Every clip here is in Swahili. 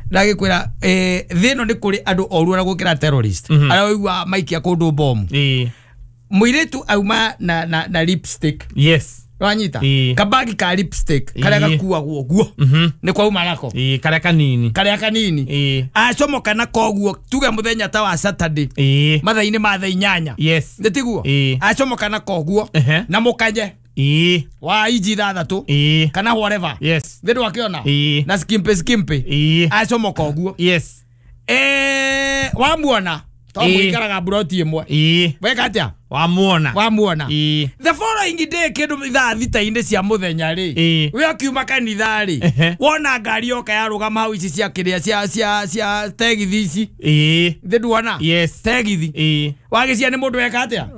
ndagikwira thino ni kuri andu oru na gukira terrorist araigwa maikia kundu bomb muiretu auma na lipstick yes wanyita kabagi ka lipstick kale gakuagwo guo ni kwa uma nako kale kanini acomoka na koguo tuge muthenya ta wa Saturday mathaini ma thaa 8 yes ndetiguo acomoka na koguo na mukanye wa iji thathatu kana whatever yes ndedo akiona na skimpe acomoka oguo yes wamuona Mwikaraga broti imwe. Weka atia? Wamuona. The following day kindu ithaa thita-inde cia muthenya ri. We akiuma kanitha ri. Wona ngari yoka yarugama hau ici cia kiria cia tegithi ici. Nduona? Yes. Tegithi. Wagĩcia nĩ mũndũ weka atia?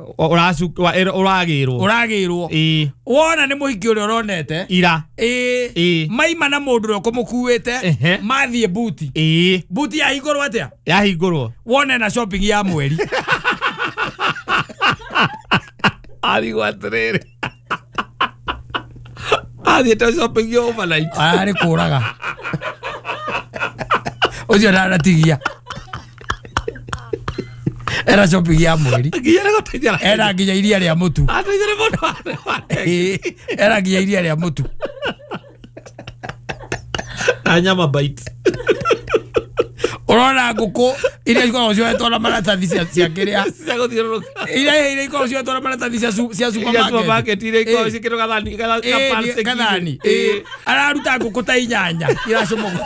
Ũragĩrwo. Wona nĩ mũhiki ũrĩa ũronete. Ira. Maima na mũndũ ũrĩa ũkũmũkuĩte. Mathiĩ buti. Buti yahingũrwo atia? Yahingũrwo. Wona na shopping ya mweri. Ari guatrere. Ari to shopping yo overnight. Ari kuraga. Ojo naratigia. Era shopping ya mweri. Era nginya iria rĩa mũtu. Era nginya iria rĩa mũtu. Anyama bite. Urona nguku iria ikoragwo ciohetwo na maratathi cia kiria cia guthiũrũrũka iria ikoragwo ciohetwo na maratathi cia supermarket iria ikoragwo cikĩrwo gathani araruta nguku ta 8 iracomogwo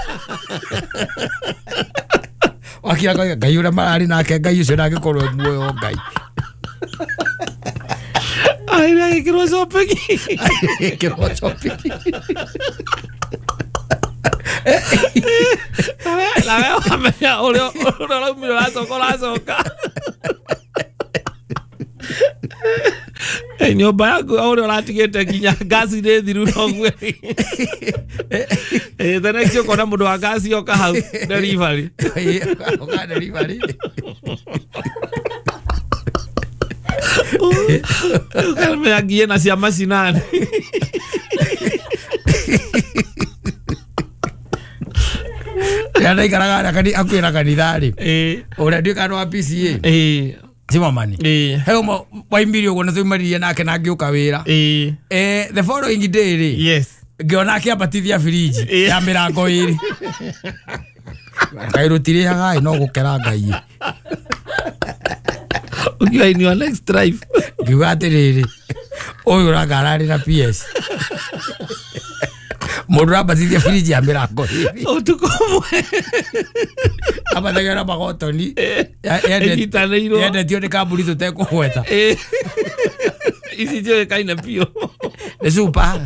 wakira ngai ũrĩa mararĩ nake ngai ũcio ndangĩkorwo muoyo ngai aira gĩkĩrwo shopping la veo a mea oleo miro la soka nyumba yaku oleo latigete kinya gasi ne thiru no gwe the next yo kona mundu wa gasi yoka hau delivery oka delivery kalme agie na cia macinani Yana ikaraga akwira kanithari ora ndio kana wa PCA Timamani hemo waimbirio ugo nazo imaririe nake na ngiuka wira the following day ri yes ngiona akiambatithia fridge ya mirango iri kairutire haga no gukera ngai ukiwa in your next drive ngiuga atiriri uyu ragarari na PS Mundu abatithia fridge ya mirango iri utukomwe abatagera magotoni yende tio ni kamburi tutekũhweta ici njoe kaina pio nĩ super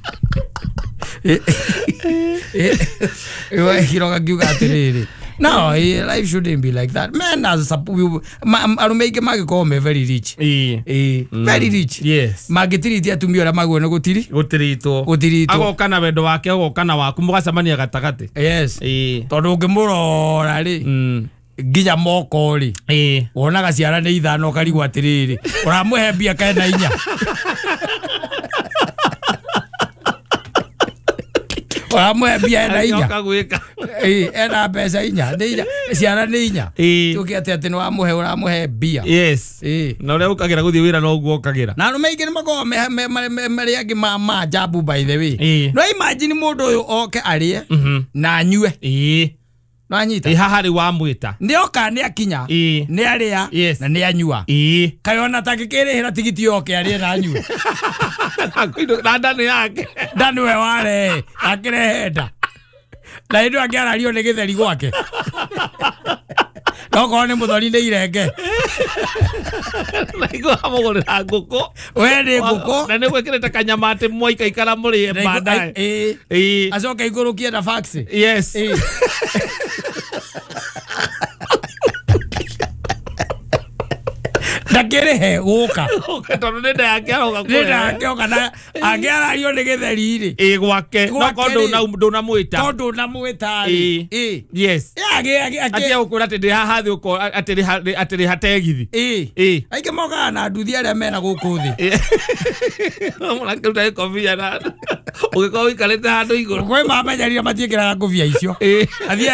hiroga ngiuga atĩrĩrĩ no life shouldn't be like that men as arume ingĩ magĩkorwo me very rich very rich yes magĩtiritie atumia ũrĩa maguo nĩ gũtiritwo agoka na wendo wake agoka na waku mũgacemania gatagatĩ yes tondũ ũngĩmũrora rĩ nginya moko ri wonaga ciara nĩ ithano karigwo atĩrĩrĩ ũramũhe mbia kaena 4 Oramwe bia ena 4 ena pesa 4 ciara nĩ 4 tuke ati no amuhe uramuhe bia yes na ule ukagira guthii wira no guo ukagira na no maingi nimako mari angi ma jabu by the way no imagine mundu uyu oke arie na anyue no anyita haha ri wa mwita ndioka ni akinya ni aria na ni anyua kayona takikirihira tigiti yoke arie na anyue na ndani yake ndani we wale akirehenda na ndio angiarario ni githeri gwake Noko ni muthori ni irenge Naigo amugurira nguku we ni nguku na ni gwikirite kanyama ati mwaika ikara muri baadaye acoka igurukie na fax yes Ndakirihe guka tondu nenda yake aroga na angiarario ni githeri ri gwake no kondo ndunamwita tondu namwita ri yes ati ukura ati ndi haha thi uko ati hategithi aike moga na nduthi aria mena guku thi mulakuta kofia na ugiko wikarite handu iguru kwe mamenyarira matiikiraga kofia icio